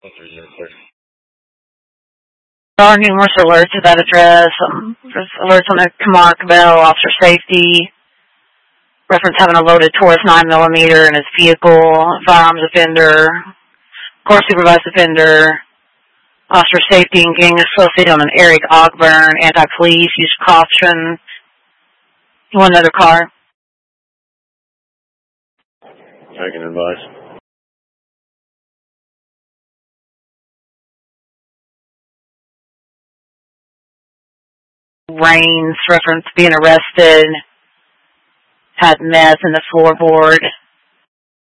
There are numerous alerts at that address. There's alerts on the Camargue Bell, officer safety, reference having a loaded Taurus 9mm in his vehicle, firearms offender, court supervised offender, officer safety and gang associated on an Eric Ogburn, anti-police, use caution. You want another car? I can advise. Rains, reference being arrested, had meth in the floorboard.